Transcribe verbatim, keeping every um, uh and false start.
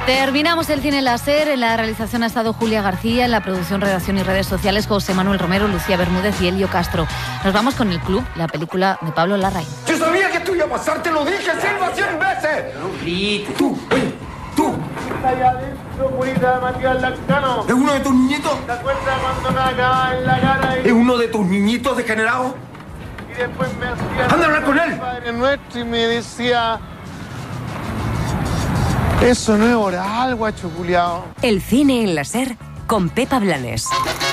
Terminamos el cine láser. En la realización ha estado Julia García, en la producción, redacción y redes sociales José Manuel Romero, Lucía Bermúdez y Elio Castro. Nos vamos con El Club, la película de Pablo Larraín. Yo sabía que esto iba a pasar, te lo dije cien, cien veces. No, Tú, oye, tú. Está allá adentro, purita de Matías Lascano. ¿Es uno de tus niñitos? ¿Te acuerdas cuando me acababa en la cara y, ¿Es uno de tus niñitos degenerados? y después me hacía... Anda a hablar con él. Padre Nuestro y me decía... Eso no es oral, guacho culiao. El cine en la SER con Pepa Blanes.